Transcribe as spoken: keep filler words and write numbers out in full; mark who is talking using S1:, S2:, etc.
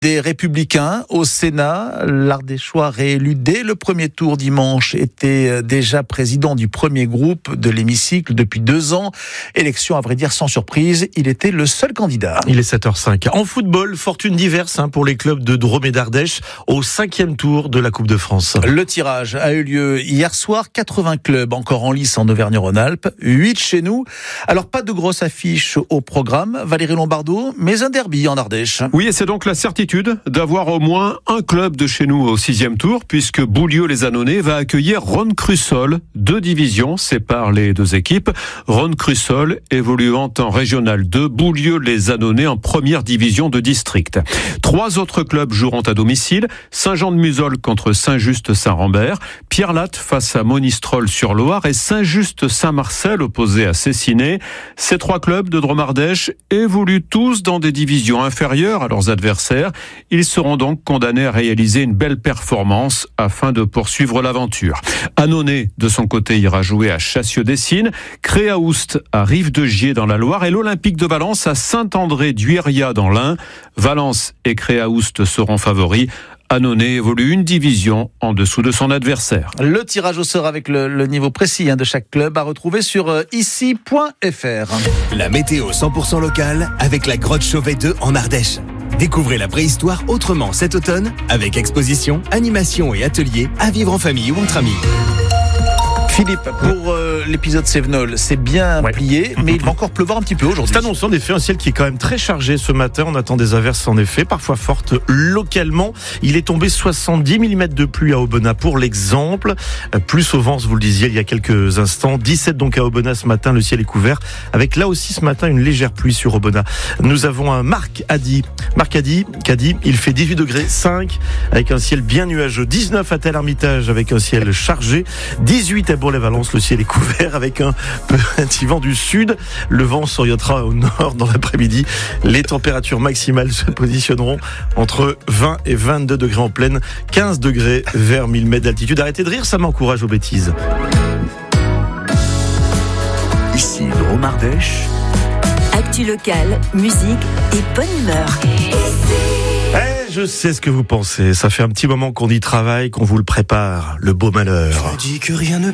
S1: Des Républicains au Sénat, l'Ardéchois réélu dès le premier tour dimanche était déjà président du premier groupe de l'hémicycle depuis deux ans. Élection, à vrai dire, sans surprise, il était le seul candidat.
S2: Il est sept heures cinq. En football, fortune diverse hein, pour les clubs de Drôme et d'Ardèche au cinquième tour de la Coupe de France.
S1: Le tirage a eu lieu hier soir. quatre-vingts clubs encore en lice en Auvergne-Rhône-Alpes, huit chez nous. Alors pas de grosse affiche au programme, Valérie Lombardo, mais un derby en Ardèche.
S3: Oui, et c'est donc la certitude d'avoir au moins un club de chez nous au sixième tour, puisque Boulieu-les-Annonais va accueillir Rhône-Crussol. Deux divisions séparent les deux équipes. Rhône-Crussol évoluant en Régional deux, Boulieu-les-Annonais en première division de district. Trois autres clubs joueront à domicile. Saint-Jean-de-Musol contre Saint-Just-Saint-Rambert, Pierre-Latte face à Monistrol-sur-Loire et Saint-Just-Saint-Marcel opposé à Cessiné. Ces trois clubs de Drôme-Ardèche évoluent tous dans des divisions inférieures à leurs adversaires. Ils seront donc condamnés à réaliser une belle performance afin de poursuivre l'aventure. Annonay, de son côté, ira jouer à Chassieux-Dessines, Créaoust à Rive-de-Gier dans la Loire et l'Olympique de Valence à Saint-André-d'Huiria dans l'Ain. Valence et Créaoust seront favoris. Annonay évolue une division en dessous de son adversaire.
S1: Le tirage au sort avec le, le niveau précis hein, de chaque club à retrouver sur euh, ici point f r.
S4: La météo cent pour cent locale avec la Grotte Chauvet deux en Ardèche. Découvrez la préhistoire autrement cet automne avec exposition, animation et ateliers à vivre en famille ou entre amis.
S1: Philippe, pour euh, l'épisode Sévenol, c'est bien ouais. plié, mais il va encore pleuvoir un petit peu aujourd'hui.
S2: C'est annoncé en effet un ciel qui est quand même très chargé ce matin. On attend des averses en effet, parfois fortes localement. Il est tombé soixante-dix millimètres de pluie à Aubenas pour l'exemple. Plus au vent, vous le disiez il y a quelques instants. dix-sept donc à Aubenas ce matin, le ciel est couvert. Avec là aussi ce matin une légère pluie sur Aubenas. Nous avons un Marc Adi. Marc Adi, Adi, il fait dix-huit degrés cinq avec un ciel bien nuageux. dix-neuf à Tel-Hermitage avec un ciel chargé. dix-huit à Bourg-les-Valence, le ciel est couvert avec un petit vent du sud. Le vent s'orientera au nord dans l'après-midi. Les températures maximales se positionneront entre vingt et vingt-deux degrés en plaine, quinze degrés vers mille mètres d'altitude. Arrêtez de rire, ça m'encourage aux bêtises.
S5: Ici Drôme Ardèche.
S6: Actu locale, musique et bonne humeur.
S2: Eh, je sais ce que vous pensez. Ça fait un petit moment qu'on y travaille, qu'on vous le prépare. Le beau malheur.
S4: Je me dis que rien ne